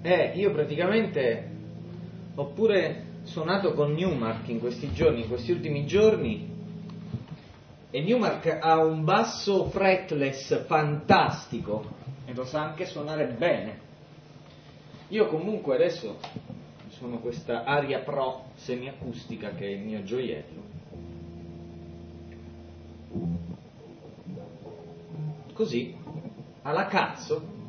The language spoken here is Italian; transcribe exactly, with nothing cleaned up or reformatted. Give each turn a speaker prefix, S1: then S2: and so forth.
S1: Eh, io praticamente ho pure suonato con Newmark in questi giorni, in questi ultimi giorni, e Newmark ha un basso fretless fantastico e lo sa anche suonare bene. Io comunque adesso suono questa Aria Pro semiacustica che è il mio gioiello. Così, alla cazzo,